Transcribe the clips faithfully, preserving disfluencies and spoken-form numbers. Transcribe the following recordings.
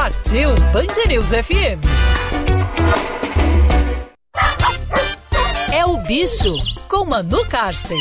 Partiu Band News F M. É o Bicho, com Manu Karsten.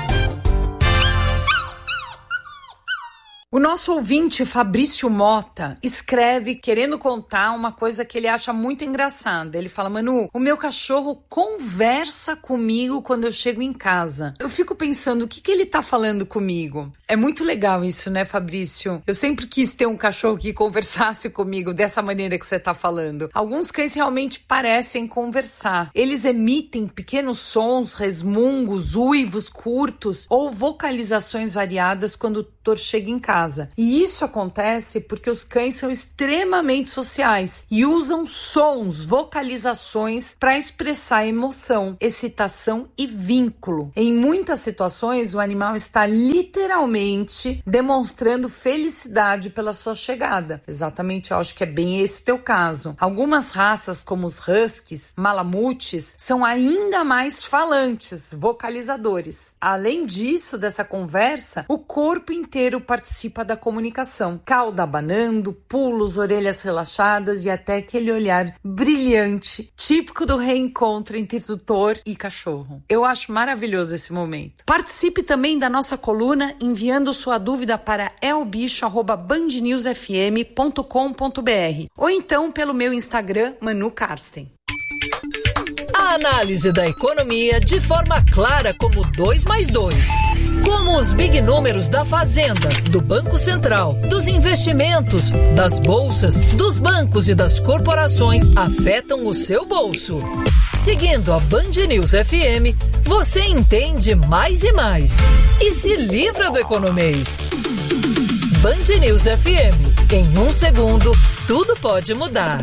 O nosso ouvinte, Fabrício Mota, escreve querendo contar uma coisa que ele acha muito engraçada. Ele fala: Manu, o meu cachorro conversa comigo quando eu chego em casa. Eu fico pensando, o que, que ele tá falando comigo? É muito legal isso, né, Fabrício? Eu sempre quis ter um cachorro que conversasse comigo dessa maneira que você tá falando. Alguns cães realmente parecem conversar. Eles emitem pequenos sons, resmungos, uivos curtos ou vocalizações variadas quando o tutor chega em casa. E isso acontece porque os cães são extremamente sociais e usam sons, vocalizações para expressar emoção, excitação e vínculo. Em muitas situações, o animal está literalmente demonstrando felicidade pela sua chegada. Exatamente, eu acho que é bem esse o teu caso. Algumas raças, como os huskies, malamutes, são ainda mais falantes, vocalizadores. Além disso, dessa conversa, o corpo inteiro participa da comunicação. Cauda abanando, pulos, orelhas relaxadas e até aquele olhar brilhante, típico do reencontro entre tutor e cachorro. Eu acho maravilhoso esse momento. Participe também da nossa coluna enviando sua dúvida para elbicho arroba band news f m ponto com ponto b r ou então pelo meu Instagram, Manu Karsten. A análise da economia de forma clara como dois mais dois. Como os big números da Fazenda, do Banco Central, dos investimentos, das bolsas, dos bancos e das corporações afetam o seu bolso. Seguindo a Band News F M, você entende mais e mais e se livra do economês. Band News F M. Em um segundo, tudo pode mudar.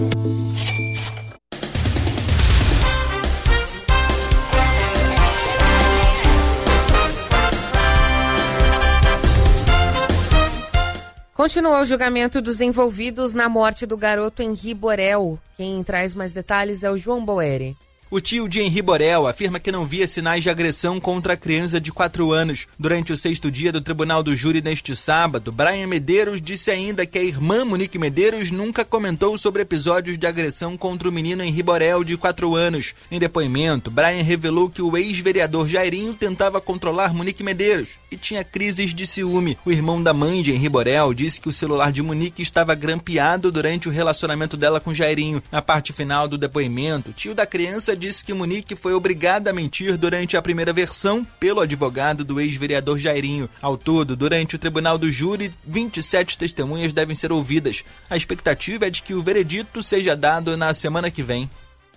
Continua o julgamento dos envolvidos na morte do garoto Henri Borel. Quem traz mais detalhes é o João Boeri. O tio de Henri Borel afirma que não via sinais de agressão contra a criança de quatro anos. Durante o sexto dia do Tribunal do Júri neste sábado, Brian Medeiros disse ainda que a irmã Monique Medeiros nunca comentou sobre episódios de agressão contra o menino Henri Borel, de quatro anos. Em depoimento, Brian revelou que o ex-vereador Jairinho tentava controlar Monique Medeiros e tinha crises de ciúme. O irmão da mãe de Henri Borel disse que o celular de Monique estava grampeado durante o relacionamento dela com Jairinho. Na parte final do depoimento, o tio da criança disse que Monique foi obrigada a mentir durante a primeira versão pelo advogado do ex-vereador Jairinho. Ao todo, durante o Tribunal do Júri, vinte e sete testemunhas devem ser ouvidas. A expectativa é de que o veredito seja dado na semana que vem.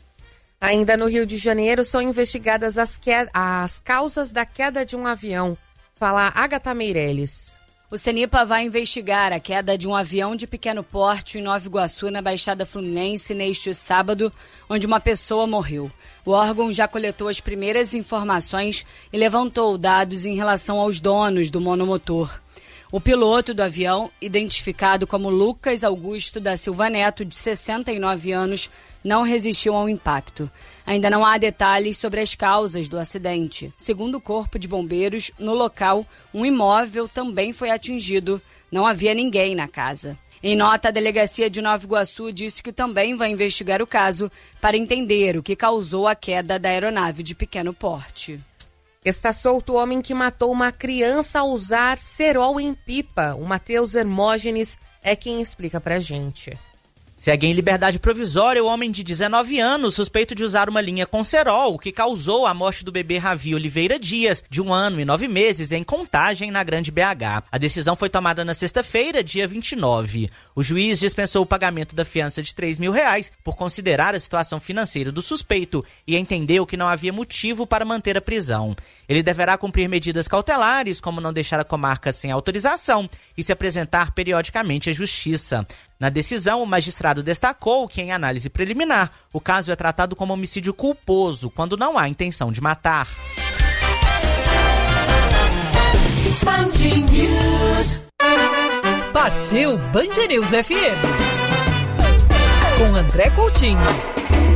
Ainda no Rio de Janeiro, são investigadas as, que... as causas da queda de um avião. Fala Agatha Meirelles. O CENIPA vai investigar a queda de um avião de pequeno porte em Nova Iguaçu, na Baixada Fluminense, neste sábado, onde uma pessoa morreu. O órgão já coletou as primeiras informações e levantou dados em relação aos donos do monomotor. O piloto do avião, identificado como Lucas Augusto da Silva Neto, de sessenta e nove anos, não resistiu ao impacto. Ainda não há detalhes sobre as causas do acidente. Segundo o Corpo de Bombeiros, no local, um imóvel também foi atingido. Não havia ninguém na casa. Em nota, a Delegacia de Nova Iguaçu disse que também vai investigar o caso para entender o que causou a queda da aeronave de pequeno porte. Está solto o homem que matou uma criança ao usar cerol em pipa. O Matheus Hermógenes é quem explica pra gente. Segue em liberdade provisória o homem de dezenove anos, suspeito de usar uma linha com cerol, o que causou a morte do bebê Ravi Oliveira Dias, de um ano e nove meses, em Contagem, na Grande B H. A decisão foi tomada na sexta-feira, dia vinte e nove. O juiz dispensou o pagamento da fiança de três mil reais por considerar a situação financeira do suspeito e entendeu que não havia motivo para manter a prisão. Ele deverá cumprir medidas cautelares, como não deixar a comarca sem autorização e se apresentar periodicamente à justiça. Na decisão, o magistrado destacou que, em análise preliminar, o caso é tratado como homicídio culposo, quando não há intenção de matar. Partiu Band News F M. Com André Coutinho.